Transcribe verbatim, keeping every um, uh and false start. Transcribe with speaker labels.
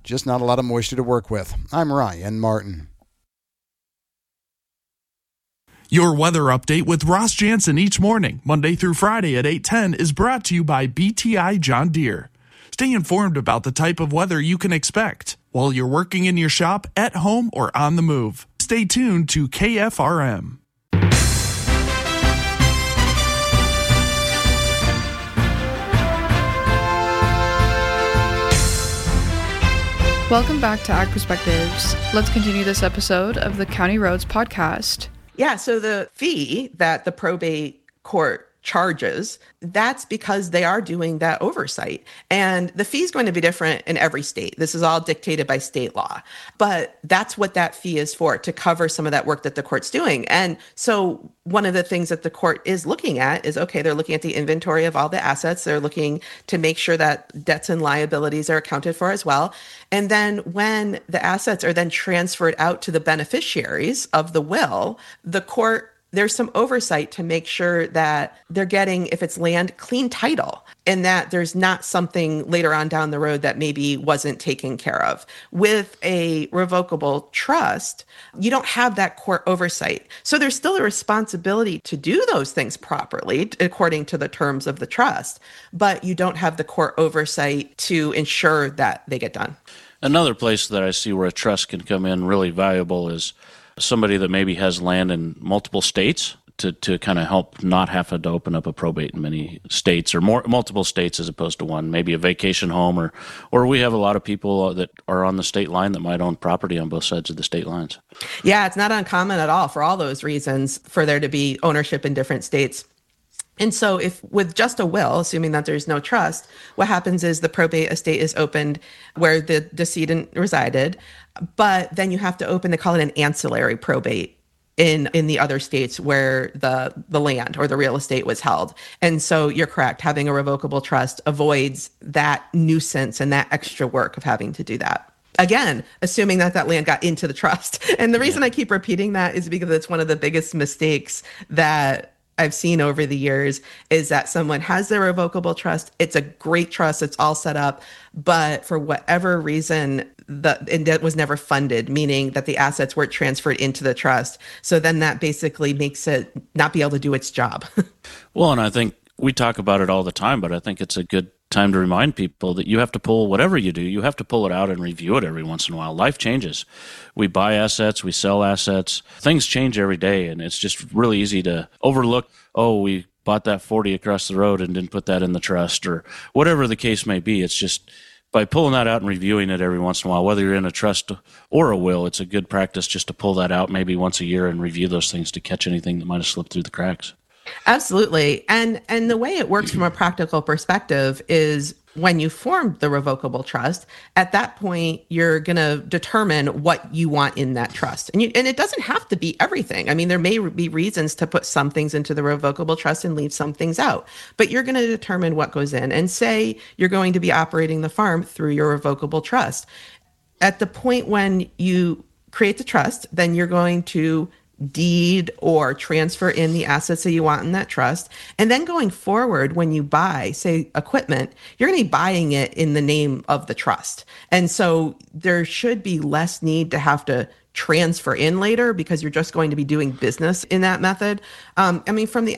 Speaker 1: just not a lot of moisture to work with. I'm Ryan Martin.
Speaker 2: Your weather update with Ross Jansen each morning, Monday through Friday at eight ten, is brought to you by B T I John Deere. Stay informed about the type of weather you can expect while you're working in your shop, at home, or on the move. Stay tuned to K F R M.
Speaker 3: Welcome back to Ag Perspectives. Let's continue this episode of the County Roads podcast.
Speaker 4: Yeah, so the fee that the probate court charges, that's because they are doing that oversight. And the fee is going to be different in every state. This is all dictated by state law. But that's what that fee is for, to cover some of that work that the court's doing. And so one of the things that the court is looking at is, okay, they're looking at the inventory of all the assets. They're looking to make sure that debts and liabilities are accounted for as well. And then when the assets are then transferred out to the beneficiaries of the will, the court, there's some oversight to make sure that they're getting, if it's land, clean title, and that there's not something later on down the road that maybe wasn't taken care of. With a revocable trust, you don't have that court oversight. So there's still a responsibility to do those things properly according to the terms of the trust, but you don't have the court oversight to ensure that they get done.
Speaker 5: Another place that I see where a trust can come in really valuable is somebody that maybe has land in multiple states to, to kind of help not have to open up a probate in many states or more multiple states as opposed to one, maybe a vacation home, or or we have a lot of people that are on the state line that might own property on both sides of the state lines.
Speaker 4: Yeah, it's not uncommon at all for all those reasons for there to be ownership in different states. And so if with just a will, assuming that there's no trust, what happens is the probate estate is opened where the decedent resided, but then you have to open, they call it an ancillary probate in, in the other states where the, the land or the real estate was held. And so you're correct, having a revocable trust avoids that nuisance and that extra work of having to do that. Again, assuming that that land got into the trust. And the reason I keep repeating that is because it's one of the biggest mistakes that I've seen over the years is that someone has their revocable trust. It's a great trust. It's all set up. But for whatever reason, the and it was never funded, meaning that the assets weren't transferred into the trust. So then that basically makes it not be able to do its job.
Speaker 5: Well, and I think we talk about it all the time, but I think it's a good time to remind people that you have to pull whatever you do, you have to pull it out and review it every once in a while. Life changes. We buy assets, we sell assets. Things change every day, and it's just really easy to overlook, oh, we bought that forty across the road and didn't put that in the trust, or whatever the case may be. It's just by pulling that out and reviewing it every once in a while, whether you're in a trust or a will, it's a good practice just to pull that out maybe once a year and review those things to catch anything that might have slipped through the cracks.
Speaker 4: Absolutely. And and the way it works from a practical perspective is when you form the revocable trust, at that point, you're going to determine what you want in that trust. And you, and it doesn't have to be everything. I mean, there may be reasons to put some things into the revocable trust and leave some things out, but you're going to determine what goes in. And say you're going to be operating the farm through your revocable trust. At the point when you create the trust, then you're going to deed or transfer in the assets that you want in that trust. And then going forward, when you buy, say, equipment, you're going to be buying it in the name of the trust. And so there should be less need to have to transfer in later because you're just going to be doing business in that method. Um, I mean, from the